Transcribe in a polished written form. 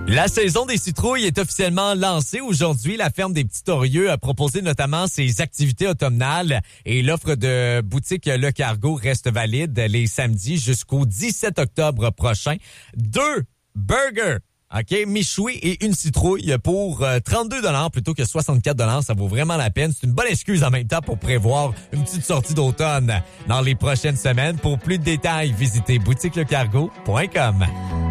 La saison des citrouilles est officiellement lancée aujourd'hui. La ferme des Petits Torieux a proposé notamment ses activités automnales et l'offre de boutique Le Cargo reste valide les samedis jusqu'au 17 octobre prochain. 2 burgers, OK, méchoui et une citrouille pour 32 $ plutôt que 64 $. Ça vaut vraiment la peine. C'est une bonne excuse en même temps pour prévoir une petite sortie d'automne dans les prochaines semaines. Pour plus de détails, visitez boutiquelecargo.com.